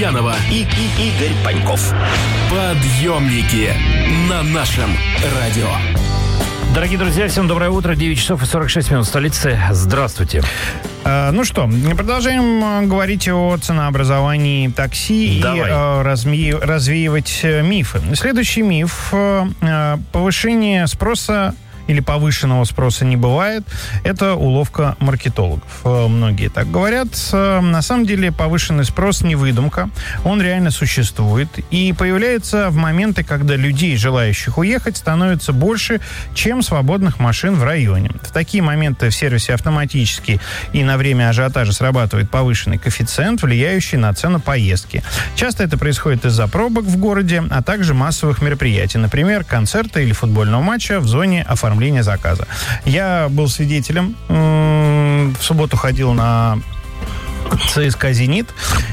Аверьянова и Игорь Паньков. Подъемники на нашем радио. Дорогие друзья, всем доброе утро. 9 часов и 46 минут в столице. Здравствуйте. Ну что, продолжаем говорить о ценообразовании такси. Давай. И развеивать мифы. Следующий миф. Повышение спроса или повышенного спроса не бывает. Это уловка маркетологов. Многие так говорят. На самом деле повышенный спрос не выдумка. Он реально существует. И появляется в моменты, когда людей, желающих уехать, становится больше, чем свободных машин в районе. В такие моменты в сервисе автоматически и на время ажиотажа срабатывает повышенный коэффициент, влияющий на цену поездки. Часто это происходит из-за пробок в городе, а также массовых мероприятий. Например, концерта или футбольного матча в зоне оформления заказа. Я был свидетелем. В субботу ходил на ЦСКА «Зенит».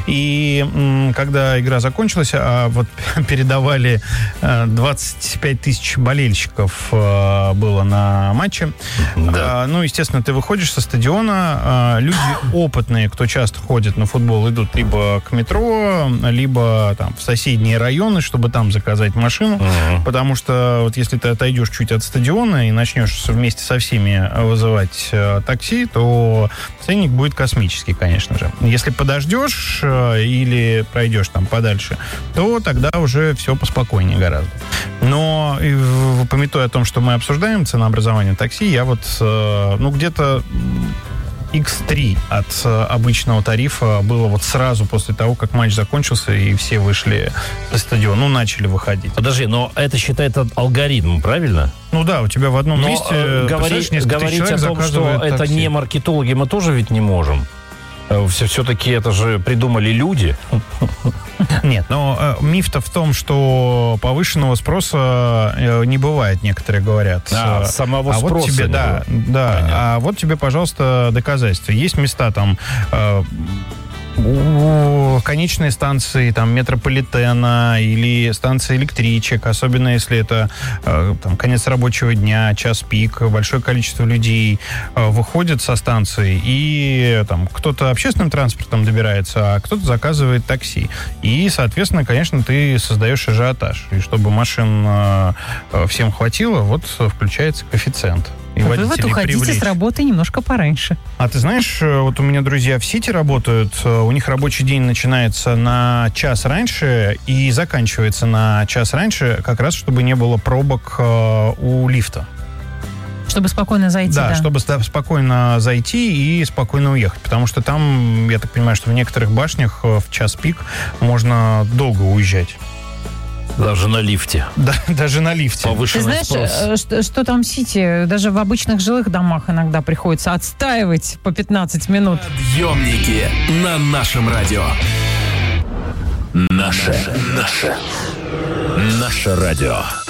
И когда игра закончилась, передавали 25 тысяч болельщиков было на матче. Да. Естественно, ты выходишь со стадиона. Люди опытные, кто часто ходит на футбол, идут либо к метро, либо там в соседние районы, чтобы там заказать машину. Потому что вот если ты отойдешь чуть от стадиона и начнешь вместе со всеми вызывать такси, то ценник будет космический, конечно же. Если подождешь или пройдешь там подальше, то тогда уже все поспокойнее гораздо. Но, памятуя о том, что мы обсуждаем ценообразование такси, я где-то X3 от обычного тарифа было сразу после того, как матч закончился, и все вышли со стадиона, начали выходить. Подожди, но это считает алгоритм, правильно? Да, у тебя в одном месте говорить о том, что это не маркетологи, мы тоже ведь не можем. Все-таки это же придумали люди. Нет, но миф-то в том, что повышенного спроса не бывает, некоторые говорят. Самого спроса вот тебе, да. А вот тебе, пожалуйста, доказательства. Есть места там конечные станции там метрополитена или станции электричек, особенно если это конец рабочего дня, час пик, большое количество людей выходит со станции, и кто-то общественным транспортом добирается, а кто-то заказывает такси. И, соответственно, конечно, ты создаешь ажиотаж. И чтобы машин всем хватило, включается коэффициент. Вывод: уходите с работы немножко пораньше. А ты знаешь, у меня друзья в Сити работают, у них рабочий день начинается на час раньше и заканчивается на час раньше, как раз чтобы не было пробок у лифта. Чтобы спокойно зайти, да? Чтобы спокойно зайти и спокойно уехать. Потому что там, я так понимаю, что в некоторых башнях в час пик можно долго уезжать. Даже на лифте. Да, даже на лифте. Повышенный спрос. Ты знаешь, что там в Сити, даже в обычных жилых домах иногда приходится отстаивать по 15 минут. Подъемники на нашем радио. Наше радио.